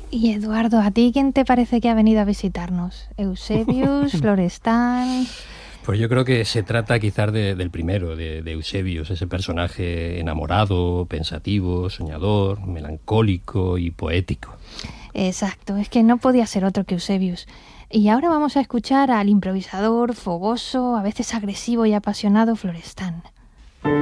Y Eduardo, ¿a ti quién te parece que ha venido a visitarnos? ¿Eusebius, Florestan? Pues yo creo que se trata quizás del primero, de Eusebius, ese personaje enamorado, pensativo, soñador, melancólico y poético. Exacto, es que no podía ser otro que Eusebius. Y ahora vamos a escuchar al improvisador, fogoso, a veces agresivo y apasionado Florestan.